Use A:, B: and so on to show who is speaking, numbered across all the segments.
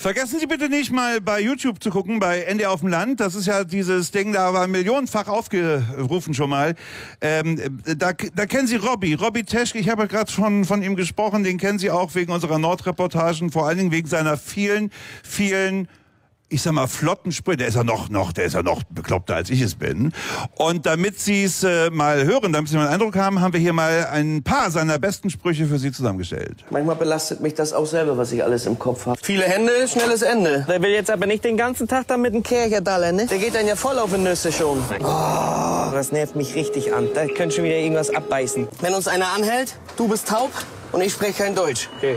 A: Vergessen Sie bitte nicht mal bei YouTube zu gucken, bei NDR auf dem Land. Das ist ja dieses Ding, da war millionenfach aufgerufen schon mal. Da kennen Sie Robby Teschke. Ich habe ja gerade schon von ihm gesprochen. Den kennen Sie auch wegen unserer Nordreportagen, vor allen Dingen wegen seiner vielen, ich sag mal, flotten Sprüche. Der ist ja noch bekloppter, als ich es bin. Und damit Sie es mal hören, damit Sie mal einen Eindruck haben, haben wir hier mal ein paar seiner besten Sprüche für Sie zusammengestellt.
B: Manchmal belastet mich das auch selber, was ich alles im Kopf habe. Viele Hände, schnelles Ende. Der will jetzt aber nicht den ganzen Tag da mit dem Kercher dallern, ne? Der geht dann ja voll auf die Nüsse schon. Oh, das nervt mich richtig an. Da könnte schon wieder irgendwas abbeißen. Wenn uns einer anhält, du bist taub und ich spreche kein Deutsch. Okay.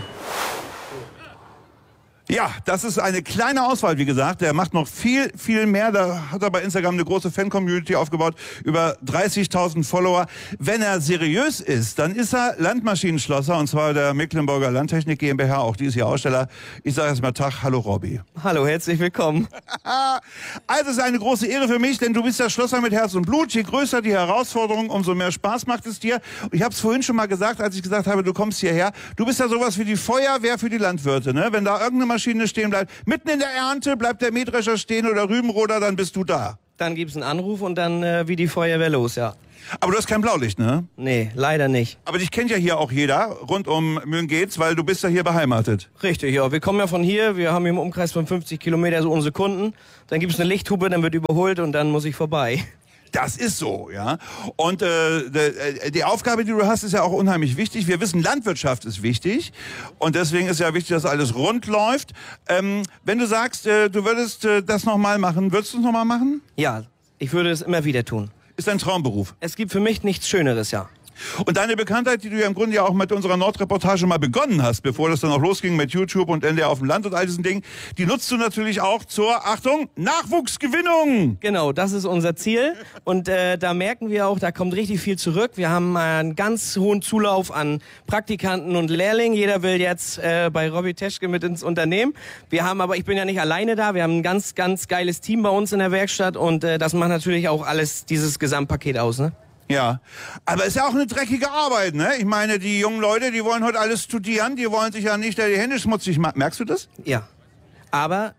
A: Ja, das ist eine kleine Auswahl, wie gesagt. Der macht noch viel, viel mehr. Da hat er bei Instagram eine große Fan-Community aufgebaut. Über 30.000 Follower. Wenn er seriös ist, dann ist er Landmaschinenschlosser. Und zwar der Mecklenburger Landtechnik GmbH. Auch die ist hier Aussteller. Ich sage erst mal Tag. Hallo, Robby.
B: Hallo, herzlich willkommen.
A: Also, es ist eine große Ehre für mich, denn du bist der Schlosser mit Herz und Blut. Je größer die Herausforderung, umso mehr Spaß macht es dir. Und ich habe es vorhin schon mal gesagt, als ich gesagt habe, du kommst hierher. Du bist ja sowas wie die Feuerwehr für die Landwirte, ne? Wenn da irgendeine Maschine stehen bleibt, mitten in der Ernte bleibt der Mähdrescher stehen oder Rübenroder, dann bist du da.
B: Dann gibt's einen Anruf und dann wie die Feuerwehr los, ja.
A: Aber du hast kein Blaulicht, ne?
B: Nee, leider nicht.
A: Aber dich kennt ja hier auch jeder rund um Mühlen-Geetz, weil du bist ja hier beheimatet.
B: Richtig, ja. Wir kommen ja von hier, wir haben hier im Umkreis von 50 Kilometer so unsere Kunden. Dann gibt's eine Lichthupe, dann wird überholt und dann muss ich vorbei.
A: Das ist so, ja. Und die Aufgabe, die du hast, ist ja auch unheimlich wichtig. Wir wissen, Landwirtschaft ist wichtig. Und deswegen ist ja wichtig, dass alles rund läuft. Wenn du sagst, du würdest das nochmal machen, würdest du es nochmal machen?
B: Ja, ich würde es immer wieder tun.
A: Ist dein Traumberuf.
B: Es gibt für mich nichts Schöneres, ja.
A: Und deine Bekanntheit, die du ja im Grunde ja auch mit unserer Nordreportage mal begonnen hast, bevor das dann auch losging mit YouTube und NDR auf dem Land und all diesen Dingen, die nutzt du natürlich auch zur, Achtung, Nachwuchsgewinnung.
B: Genau, das ist unser Ziel. Und da merken wir auch, da kommt richtig viel zurück. Wir haben einen ganz hohen Zulauf an Praktikanten und Lehrlingen. Jeder will jetzt bei Robby Teschke mit ins Unternehmen. Wir haben aber, ich bin ja nicht alleine da, wir haben ein ganz, ganz geiles Team bei uns in der Werkstatt und das macht natürlich auch alles, dieses Gesamtpaket aus, ne?
A: Ja, aber ist ja auch eine dreckige Arbeit, ne? Ich meine, die jungen Leute, die wollen heute alles studieren, die wollen sich ja nicht die Hände schmutzig machen. Merkst du das?
B: Ja. Aber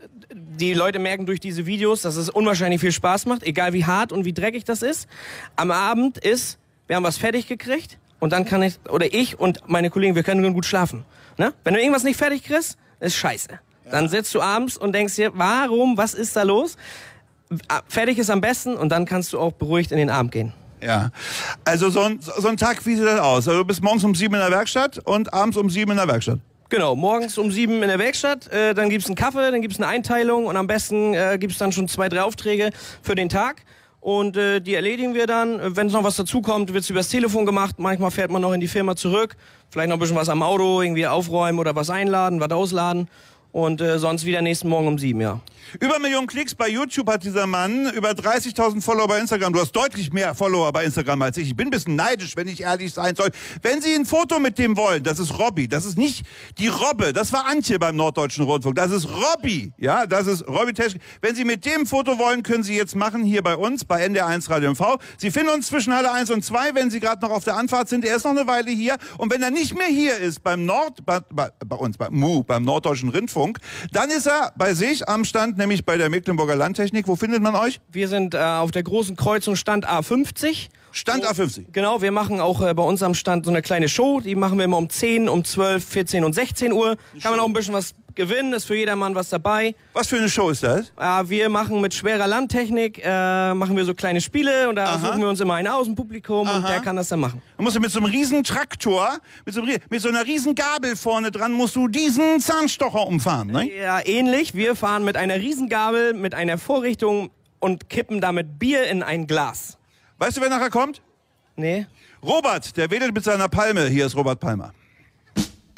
B: die Leute merken durch diese Videos, dass es unwahrscheinlich viel Spaß macht, egal wie hart und wie dreckig das ist. Am Abend wir haben was fertig gekriegt und dann kann ich und meine Kollegen, wir können gut schlafen. Ne? Wenn du irgendwas nicht fertig kriegst, ist scheiße. Ja. Dann sitzt du abends und denkst dir, was ist da los? Fertig ist am besten und dann kannst du auch beruhigt in den Abend gehen.
A: Ja, also so ein Tag, wie sieht das aus? Also du bist morgens um 7 in der Werkstatt und abends um 7 in der Werkstatt.
B: Genau, morgens um 7 in der Werkstatt, dann gibt's einen Kaffee, dann gibt's eine Einteilung und am besten gibt's dann schon 2, 3 Aufträge für den Tag. Und die erledigen wir dann. Wenn noch was dazukommt, wird's übers Telefon gemacht. Manchmal fährt man noch in die Firma zurück, vielleicht noch ein bisschen was am Auto, irgendwie aufräumen oder was einladen, was ausladen. Und sonst wieder nächsten Morgen um 7, ja.
A: Über 1 Million Klicks bei YouTube hat dieser Mann, über 30.000 Follower bei Instagram. Du hast deutlich mehr Follower bei Instagram als ich. Ich bin ein bisschen neidisch, wenn ich ehrlich sein soll. Wenn Sie ein Foto mit dem wollen, das ist Robby. Das ist nicht die Robbe. Das war Antje beim Norddeutschen Rundfunk. Das ist Robby. Ja, das ist Robby Teschke. Wenn Sie mit dem Foto wollen, können Sie jetzt machen hier bei uns, bei NDR1 Radio MV. Sie finden uns zwischen Halle 1 und 2, wenn Sie gerade noch auf der Anfahrt sind. Er ist noch eine Weile hier. Und wenn er nicht mehr hier ist beim beim Norddeutschen Rundfunk, dann ist er bei sich am Stand, nämlich bei der Mecklenburger Landtechnik. Wo findet man euch?
B: Wir sind auf der großen Kreuzung Stand A50.
A: Stand A50?
B: Genau, wir machen auch bei uns am Stand so eine kleine Show. Die machen wir immer um 10, um 12, 14 und 16 Uhr. Kann man auch ein bisschen was gewinnen, ist für jedermann was dabei.
A: Was für eine Show ist das?
B: Wir machen mit schwerer Landtechnik, machen wir so kleine Spiele und da suchen wir uns immer einen aus dem Publikum und der kann das dann machen.
A: Du musst mit so einem riesen Traktor, mit so einer riesen Gabel vorne dran, musst du diesen Zahnstocher umfahren, ne?
B: Ja, ähnlich. Wir fahren mit einer Riesengabel, mit einer Vorrichtung und kippen damit Bier in ein Glas.
A: Weißt du, wer nachher kommt?
B: Nee.
A: Robert, der wedelt mit seiner Palme. Hier ist Robert Palmer.